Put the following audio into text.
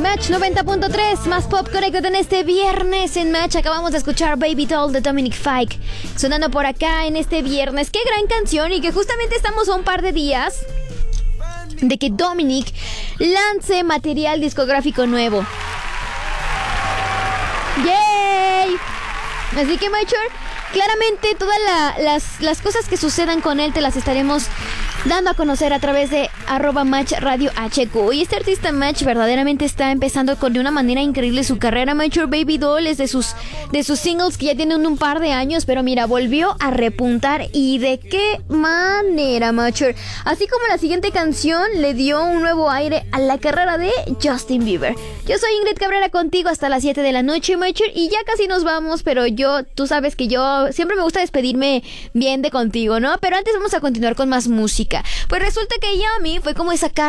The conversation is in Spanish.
Match 90.3, más pop conectado en este viernes en Match. Acabamos de escuchar Baby Doll de Dominic Fike, sonando por acá en este viernes. Qué gran canción, y que justamente estamos a un par de días de que Dominic lance material discográfico nuevo. ¡Yay! Así que, Matcher, claramente todas las cosas que sucedan con él te las estaremos dando a conocer a través de @MatchRadioHQ. Y este artista Match verdaderamente está empezando de una manera increíble su carrera. Matcher, Baby Doll es de sus singles que ya tienen un par de años, pero mira, volvió a repuntar. ¿Y de qué manera, Matcher? Así como la siguiente canción le dio un nuevo aire a la carrera de Justin Bieber. Yo soy Ingrid Cabrera, contigo hasta las 7 de la noche, Matcher, y ya casi nos vamos, pero tú sabes que yo siempre me gusta despedirme bien de contigo, ¿no? Pero antes vamos a continuar con más música. Pues resulta que Yummy fue como esa